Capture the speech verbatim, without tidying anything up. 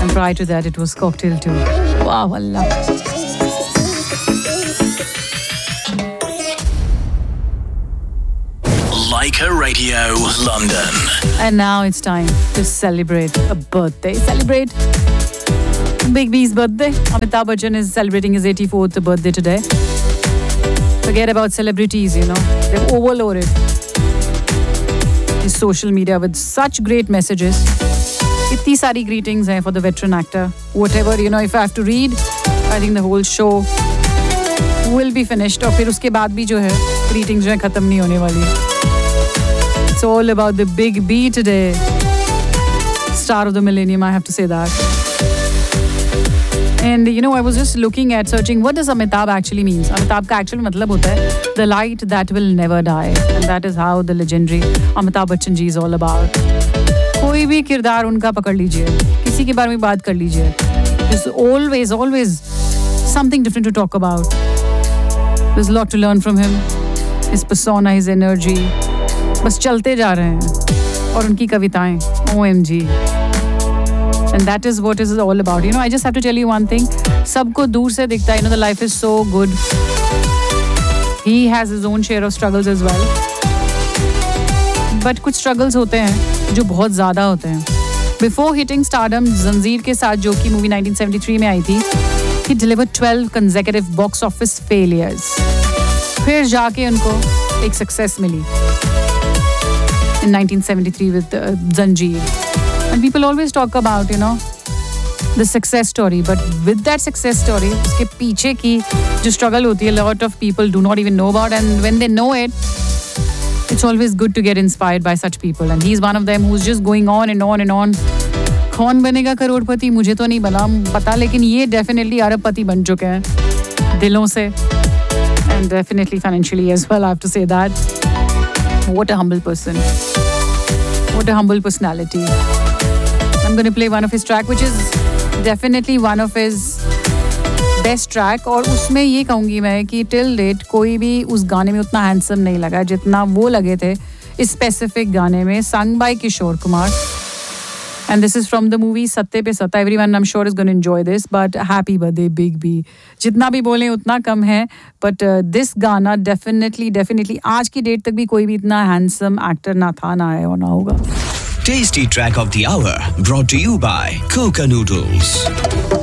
And prior to that, it was Cocktail two. Wow, Allah. Leica Radio, London. And now it's time to celebrate a birthday. Celebrate Big B's birthday. Amitabh Bachchan is celebrating his eighty-fourth birthday today. Forget about celebrities, you know. They've overloaded his social media with such great messages. Itni sari greetings hai for the veteran actor. Whatever, you know, if I have to read, I think the whole show will be finished. और फिर उसके बाद भी जो है greetings जो है खत्म नहीं होने वाली. It's all about the Big B today. Star of the millennium, I have to say that. And you know, I was just looking at searching what does Amitabh actually means. Amitabh का actual मतलब होता है the light that will never die, and that is how the legendary Amitabh Bachchan ji is all about. कोई भी किरदार उनका पकड़ लीजिए, किसी के बारे में बात कर लीजिए. There's always, always something different to talk about. There's a lot to learn from him. His persona, his energy. बस चलते जा रहे हैं और उनकी कविताएं O M G. And that is what it is all about. You know, I just have to tell you one thing. सबको दूर से दिखता है. You know, the life is so good. He has his own share of struggles as well. But कुछ struggles होते हैं जो बहुत ज़्यादा होते हैं. Before hitting stardom, जंजीर के साथ जो कि movie nineteen seventy-three में आई थी, he delivered twelve consecutive box office failures. फिर जाके उनको एक success milli. In nineteen seventy-three with uh, Zanjeer. And people always talk about, you know, the success story. But with that success story, उसके पीछे की जो struggle होती है, a lot of people do not even know about. And when they know it, it's always good to get inspired by such people. And he's one of them who's just going on and on and on. कौन बनेगा करोड़पति मुझे तो नहीं बना पता, लेकिन ये definitely अरबपति बन चुके हैं दिलों से. And definitely financially as well, I have to say that. What a humble person. What a humble personality. I'm going to play one of his track, which is definitely one of his best track. और उसमें ये कहूँगी मैं कि till date कोई भी उस गाने में उतना handsome नहीं लगा जितना वो लगे थे इस specific गाने में, sung by Kishore Kumar. And this is from the movie Satte Pe Satta. Everyone, I'm sure, is going to enjoy this. But happy birthday, Big B. जितना भी बोलें उतना कम है. But uh, this गाना definitely, definitely आज की date तक भी कोई भी इतना handsome actor ना था, ना है और ना होगा. Tasty track of the hour brought to you by Coca Noodles.